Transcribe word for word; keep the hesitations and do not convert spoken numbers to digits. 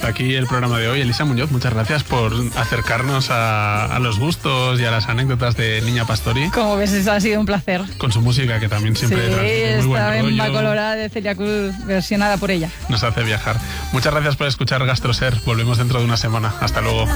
hasta aquí el programa de hoy. Elisa Muñoz, muchas gracias por acercarnos a, a los gustos y a las anécdotas de Niña Pastori. Como ves, eso ha sido un placer. Con su música, que también siempre sí, transmite muy buen esta rollo. Bemba Colorada de Celia Cruz, versionada por ella. Nos hace viajar. Muchas gracias por escuchar GastroSer. Volvemos dentro de una semana. Hasta luego.